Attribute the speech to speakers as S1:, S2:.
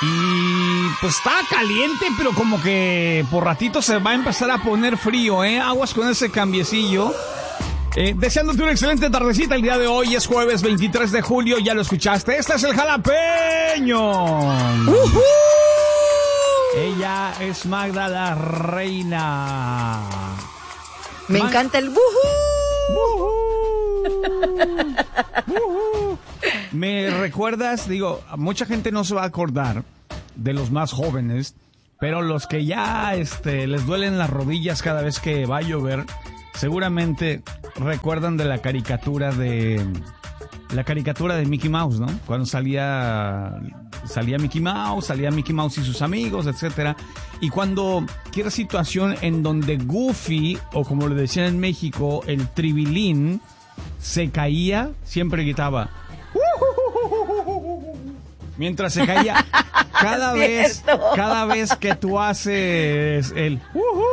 S1: Y pues está caliente, pero como que por ratito se va a empezar a poner frío, Aguas con ese cambiecillo. Deseándote una excelente tardecita el día de hoy. Es jueves 23 de julio, ya lo escuchaste. Este es el Jalapeño. Ella es Magda la Reina.
S2: Me encanta el
S1: ¿Me recuerdas? Digo, mucha gente no se va a acordar de los más jóvenes, pero los que ya les duelen las rodillas cada vez que va a llover, seguramente recuerdan de la caricatura de Mickey Mouse, ¿no? Cuando salía Mickey Mouse y sus amigos, etcétera. Y cuando cualquier situación en donde Goofy, o como le decían en México, el Tribilín, se caía, siempre gritaba. Mientras se caía, cada vez que tú haces el